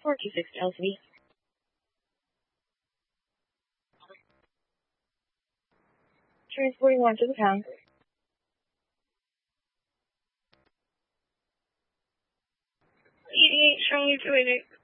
426 LCD. Transporting one to the pound. Charlie 288.